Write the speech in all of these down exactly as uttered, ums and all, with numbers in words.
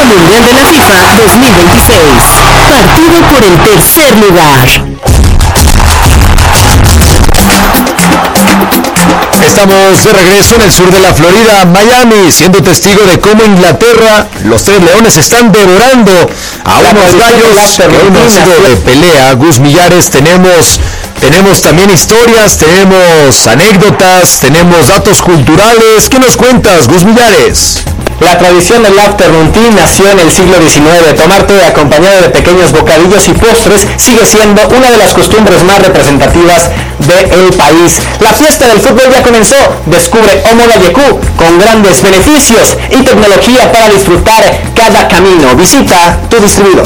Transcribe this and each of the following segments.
Mundial de la FIFA dos mil veintiséis. Partido por el tercer lugar. Estamos de regreso en el sur de la Florida, Miami, siendo testigo de cómo Inglaterra, los tres leones están devorando a unos gallos que hoy no han sido de pelea. Gus Millares, tenemos, tenemos también historias, tenemos anécdotas, tenemos datos culturales. ¿Qué nos cuentas, Gus Millares? La tradición del afternoon tea nació en el siglo diecinueve. Tomar té acompañado de pequeños bocadillos y postres sigue siendo una de las costumbres más representativas del país. La fiesta del fútbol ya comenzó. Descubre Omoda Yeku con grandes beneficios y tecnología para disfrutar cada camino. Visita tu distribuidor.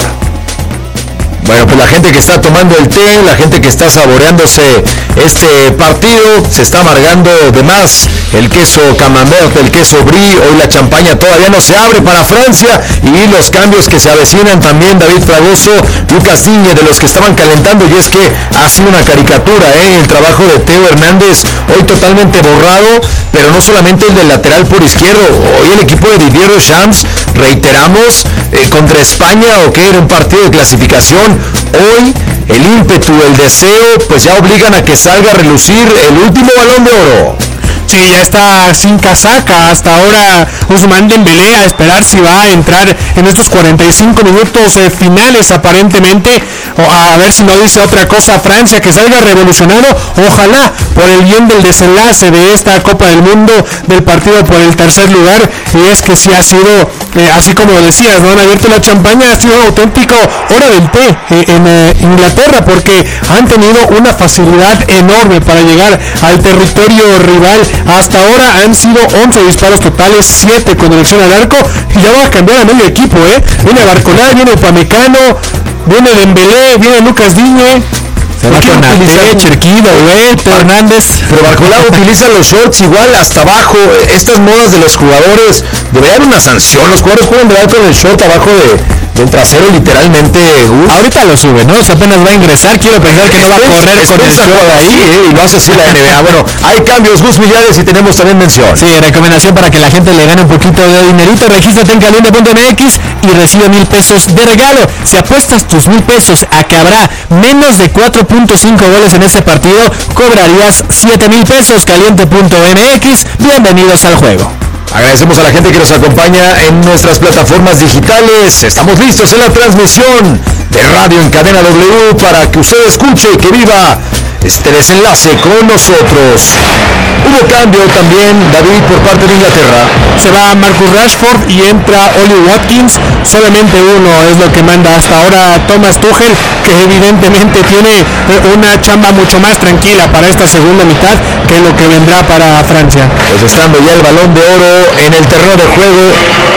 Bueno, pues la gente que está tomando el té, la gente que está saboreándose este partido, se está amargando de más. El queso camembert, el queso brie, hoy la champaña todavía no se abre para Francia, y los cambios que se avecinan también. David Fragoso, Lucas Digne, de los que estaban calentando, y es que ha sido una caricatura, ¿eh? El trabajo de Teo Hernández, hoy totalmente borrado, pero no solamente el del lateral por izquierdo, hoy el equipo de Didier Deschamps, reiteramos, eh, contra España, o que era un partido de clasificación. Hoy el ímpetu, el deseo, pues ya obligan a que salga a relucir el último Balón de Oro. Sí, ya está sin casaca hasta ahora Ousmane Dembélé, a esperar si va a entrar en estos cuarenta y cinco minutos eh, finales aparentemente, o a ver si no dice otra cosa Francia, que salga revolucionado, ojalá, por el bien del desenlace de esta Copa del Mundo, del partido por el tercer lugar. Y es que sí ha sido, eh, así como decías, ¿no? Han abierto la champaña, ha sido auténtico hora del té eh, en eh, Inglaterra, porque han tenido una facilidad enorme para llegar al territorio rival. Hasta ahora han sido once disparos totales, siete con dirección al arco, y ya va a cambiar a medio equipo, ¿eh? Viene Barcolá, viene Upamecano, viene Dembélé, viene Lucas Digne. Se va con Ate, Cherquido, Teo Hernández. Pero Barcolá utiliza los shorts igual hasta abajo. Estas modas de los jugadores, debería haber una sanción. Los jugadores pueden llevar con el short abajo de, del trasero, literalmente. Uf. Ahorita lo sube, ¿no? Se apenas va a ingresar. Quiero pensar que no va a correr con el short ahí, ¿eh? Y lo hace así la N B A. Bueno, hay cambios, Gus Millares, y tenemos también mención. Sí, recomendación para que la gente le gane un poquito de dinerito. Regístrate en caliente punto m x y recibe mil pesos de regalo. Si apuestas tus mil pesos a que habrá menos de cuatro punto cinco goles en este partido, cobrarías siete mil pesos. Caliente punto m x, bienvenidos al juego. Agradecemos a la gente que nos acompaña en nuestras plataformas digitales. Estamos listos en la transmisión de Radio en Cadena W para que usted escuche y que viva este desenlace con nosotros. Hubo cambio también, David, por parte de Inglaterra. Se va Marcus Rashford y entra Oli Watkins. Solamente uno es lo que manda hasta ahora Thomas Tuchel, que evidentemente tiene una chamba mucho más tranquila para esta segunda mitad que lo que vendrá para Francia. Pues estando ya el Balón de Oro en el terreno de juego,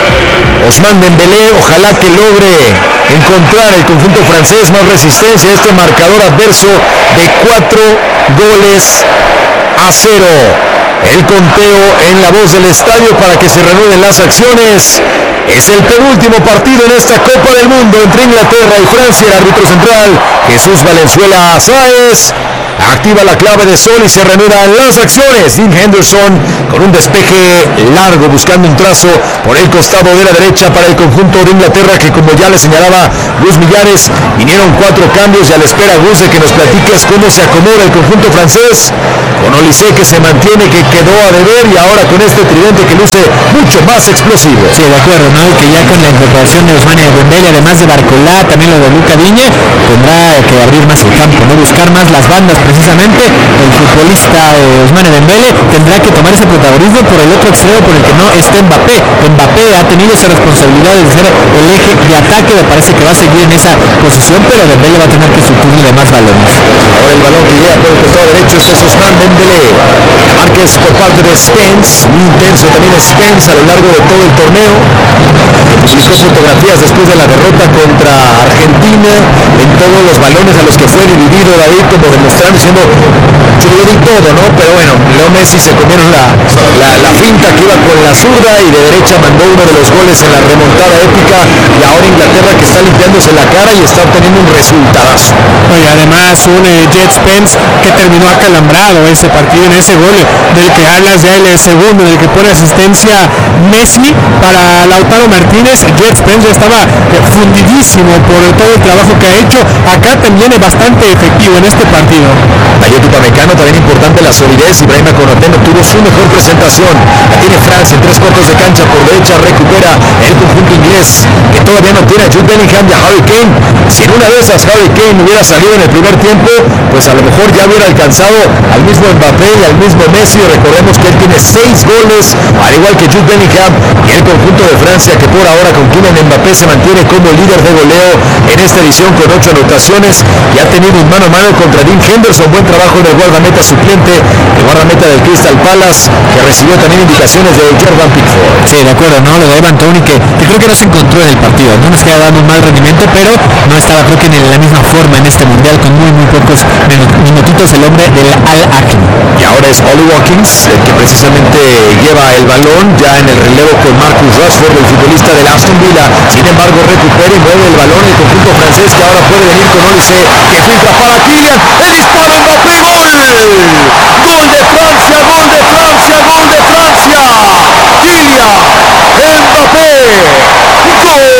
Ousmane Dembélé, ojalá que logre encontrar el conjunto francés más resistencia a este marcador adverso de cuatro goles a cero. El conteo en la voz del estadio para que se reanuden las acciones. Es el penúltimo partido en esta Copa del Mundo entre Inglaterra y Francia. El árbitro central, Jesús Valenzuela Sáez, activa la clave de sol y se reanudan las acciones. Dean Henderson con un despeje largo buscando un trazo por el costado de la derecha para el conjunto de Inglaterra, que, como ya le señalaba Gus Millares, vinieron cuatro cambios, y a la espera, Gus, de que nos platiques cómo se acomoda el conjunto francés, con Olise que se mantiene, que quedó a deber, y ahora con este tridente que luce mucho más explosivo. Sí, de acuerdo, ¿no? Que ya con la incorporación de Ousmane Dembélé, además de Barcolá, también lo de Luca Digne, tendrá que abrir más el campo, no buscar más las bandas. Precisamente el futbolista eh, Ousmane Dembélé tendrá que tomar ese protagonismo por el otro extremo por el que no está Mbappé. Mbappé ha tenido esa responsabilidad de ser el eje de ataque, me parece que va a seguir en esa posición, pero Dembélé va a tener que suplirle más balones. Ahora el balón que llega por el costado derecho es Ousmane Dembélé. Marques por parte de Spence, muy intenso también Spence a lo largo de todo el torneo. Publicó fotografías después de la derrota contra Argentina en todos los balones a los que fue dividido David, como demostrando, diciendo, yo le di todo, ¿no? Pero bueno, Leo Messi se comieron la, la, la finta que iba con la zurda, y de derecha mandó uno de los goles en la remontada épica, y ahora Inglaterra que está limpiándose la cara y está obteniendo un resultadazo. Y además un eh, Jet Spence que terminó acalambrado ese partido, en ese gol del que hablas ya, el segundo, del que pone asistencia Messi para Lautaro Martínez. Spence, Jet Spence ya estaba fundidísimo por todo el trabajo que ha hecho. Acá también es bastante efectivo en este partido. Dayot Upamecano, también importante la solidez. Ibrahima Konaté no tuvo su mejor presentación. La tiene Francia en tres cuartos de cancha por derecha, recupera el conjunto inglés, que todavía no tiene a Jude Bellingham y a Harry Kane. Si en una de esas Harry Kane hubiera salido en el primer tiempo, pues a lo mejor ya hubiera alcanzado al mismo Mbappé y al mismo Messi. Recordemos que él tiene seis goles, al igual que Jude Bellingham, y el conjunto de Francia, que por ahora con Kylian Mbappé se mantiene como líder de goleo en esta edición con ocho anotaciones, y ha tenido un mano a mano contra Dean Henderson. Buen trabajo en el guardameta suplente, el guardameta del Crystal Palace, que recibió también indicaciones de Jordan Pickford. Sí, de acuerdo, ¿no? Lo de Evan Toney, que, que creo que no se encontró en el partido, no nos queda dando un mal rendimiento, pero no estaba creo que en la misma forma en este mundial, con muy muy pocos minutitos el hombre del Al-Ahly. Y ahora es Ollie Watkins, el que precisamente lleva el balón ya en el relevo con Marcus Rashford, el futbolista del Aston Villa. Sin embargo, recupera y mueve el balón el conjunto francés, que ahora puede venir con Olise, que filtra para Kylian